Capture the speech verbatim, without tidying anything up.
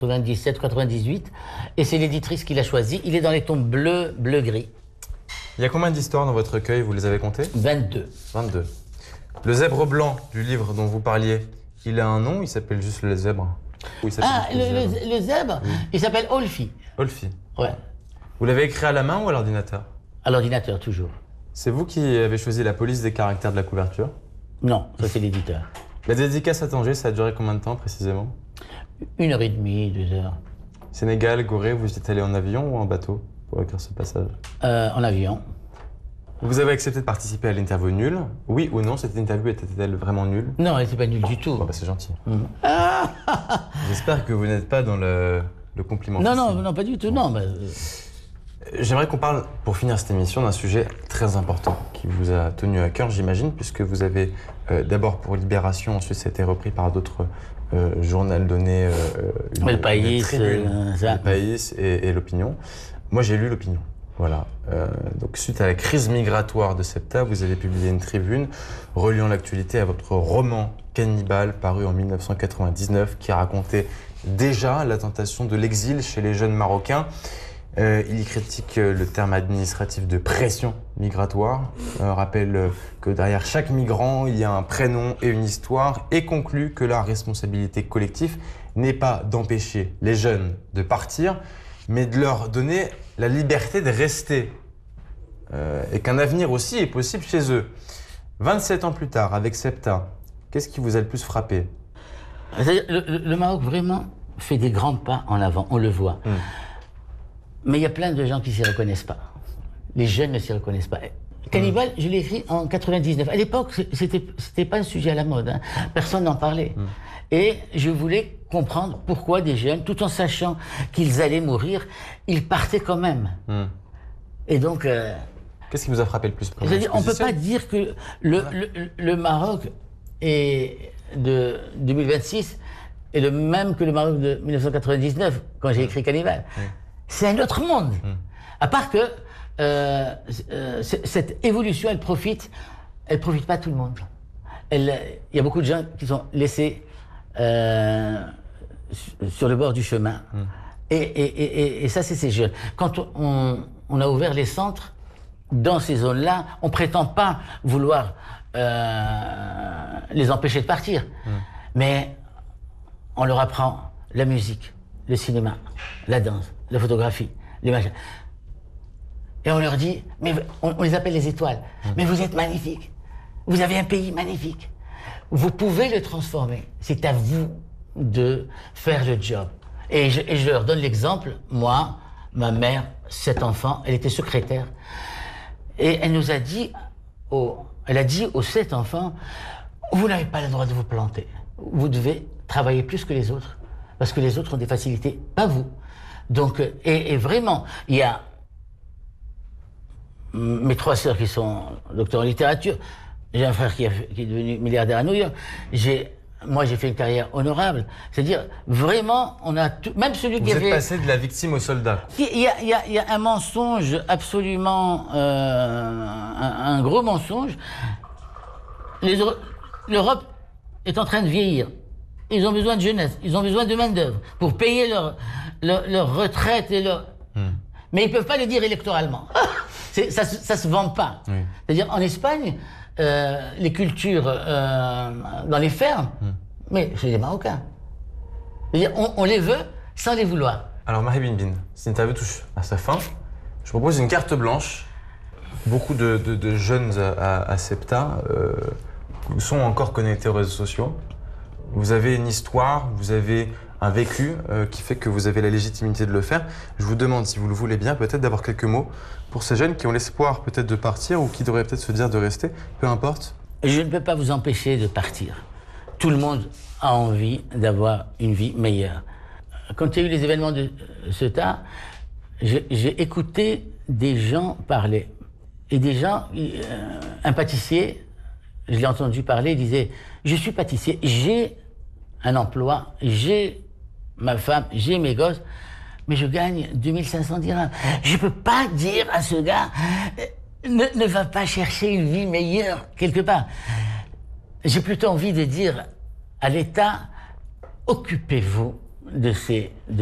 quatre-vingt-dix-sept quatre-vingt-dix-huit, et c'est l'éditrice qui l'a choisi. Il est dans les tons bleu, bleu-gris. Il y a combien d'histoires dans votre recueil, vous les avez comptées? vingt-deux. vingt-deux. Le zèbre blanc du livre dont vous parliez, il a un nom, il s'appelle juste le zèbre? Ou il Ah, juste le, le, le zèbre, oui. Il s'appelle Olfi. Olfi. Ouais. Vous l'avez écrit à la main ou à l'ordinateur? À l'ordinateur, toujours. C'est vous qui avez choisi la police des caractères de la couverture? Non, ça c'est l'éditeur. La dédicace à Tanger, ça a duré combien de temps précisément? Une heure et demie, deux heures. Sénégal, Gorée, vous êtes allé en avion ou en bateau pour écrire ce passage? euh, En avion. Vous avez accepté de participer à l'interview nulle. Oui ou non, cette interview était-elle vraiment nulle? Non, elle n'était pas nulle du tout. Bon, bah, c'est gentil. Mmh. J'espère que vous n'êtes pas dans le, le compliment. Non, non, non, pas du tout, non. Bah... J'aimerais qu'on parle, pour finir cette émission, d'un sujet très important qui vous a tenu à cœur, j'imagine, puisque vous avez euh, d'abord pour Libération, ensuite ça a été repris par d'autres euh, journaux donnés, euh, une, Le País, une tribune, euh, ça. Le País et, et l'Opinion. Moi, j'ai lu l'Opinion. Voilà. Euh, donc, suite à la crise migratoire de Septa, vous avez publié une tribune reliant l'actualité à votre roman Cannibale, paru en mille neuf cent quatre-vingt-dix-neuf, qui racontait déjà la tentation de l'exil chez les jeunes Marocains. Euh, il y critique euh, le terme administratif de pression migratoire, euh, rappelle euh, que derrière chaque migrant, il y a un prénom et une histoire, et conclut que la responsabilité collective n'est pas d'empêcher les jeunes de partir, mais de leur donner la liberté de rester, euh, et qu'un avenir aussi est possible chez eux. vingt-sept ans plus tard, avec Septa, qu'est-ce qui vous a le plus frappé? C'est-à-dire, le, le Maroc vraiment fait des grands pas en avant, on le voit. Hum. Mais il y a plein de gens qui ne s'y reconnaissent pas. Les jeunes ne s'y reconnaissent pas. Cannibale, mmh. je l'ai écrit en quatre-vingt-dix-neuf. À l'époque, c'était c'était pas un sujet à la mode. Hein. Personne n'en parlait. Mmh. Et je voulais comprendre pourquoi des jeunes, tout en sachant qu'ils allaient mourir, ils partaient quand même. Mmh. Et donc... Euh, Qu'est-ce qui vous a frappé le plus? C'est-à-dire, on ne peut pas dire que le, le, le Maroc est de deux mille vingt-six est le même que le Maroc de mille neuf cent quatre-vingt-dix-neuf, quand j'ai écrit Cannibale. Mmh. C'est un autre monde. Mmh. À part que euh, euh, cette évolution, elle profite, elle profite pas à tout le monde. Il y a beaucoup de gens qui sont laissés euh, sur le bord du chemin. Mmh. Et, et, et, et ça, c'est ces jeunes. Quand on, on a ouvert les centres, dans ces zones-là, on prétend pas vouloir euh, les empêcher de partir. Mmh. Mais on leur apprend la musique, le cinéma, la danse, la photographie, l'image. Et on leur dit, mais on, on les appelle les étoiles, mmh. mais vous êtes magnifiques. Vous avez un pays magnifique. Vous pouvez le transformer. C'est à vous de faire le job. Et je, et je leur donne l'exemple. Moi, ma mère, sept enfants, elle était secrétaire. Et elle nous a dit, aux, elle a dit aux sept enfants, vous n'avez pas le droit de vous planter. Vous devez travailler plus que les autres. Parce que les autres ont des facilités, pas vous. Donc, et, et vraiment, il y a mes trois sœurs qui sont docteurs en littérature. J'ai un frère qui, a, qui est devenu milliardaire à New York. J'ai, moi, j'ai fait une carrière honorable. C'est-à-dire, vraiment, on a tout, même celui Vous qui êtes avait... passé de la victime au soldat. Il y a, il y a, il y a un mensonge absolument, euh, un, un gros mensonge. L'Europe est en train de vieillir. Ils ont besoin de jeunesse, ils ont besoin de main-d'œuvre pour payer leur, leur, leur retraite et leur... Hmm. Mais ils ne peuvent pas le dire électoralement. ça ne ça se vend pas. Oui. C'est-à-dire, en Espagne, euh, les cultures euh, dans les fermes, hmm. mais c'est des Marocains. C'est-à-dire, on, on les veut sans les vouloir. Alors, Marie Binbine, cette interview touche à sa fin. Je propose une carte blanche. Beaucoup de, de, de jeunes à, à Septa euh, sont encore connectés aux réseaux sociaux. Vous avez une histoire, vous avez un vécu euh, qui fait que vous avez la légitimité de le faire. Je vous demande, si vous le voulez bien, peut-être d'avoir quelques mots pour ces jeunes qui ont l'espoir peut-être de partir ou qui devraient peut-être se dire de rester, peu importe. Je ne peux pas vous empêcher de partir. Tout le monde a envie d'avoir une vie meilleure. Quand il y a eu les événements de Ceuta, j'ai écouté des gens parler. Et des gens, euh, un pâtissier, je l'ai entendu parler, il disait « Je suis pâtissier, j'ai un emploi, j'ai ma femme, j'ai mes gosses, mais je gagne deux mille cinq cents dirhams. Je ne peux pas dire à ce gars ne, ne va pas chercher une vie meilleure quelque part. » J'ai plutôt envie de dire à l'État « Occupez-vous de ces,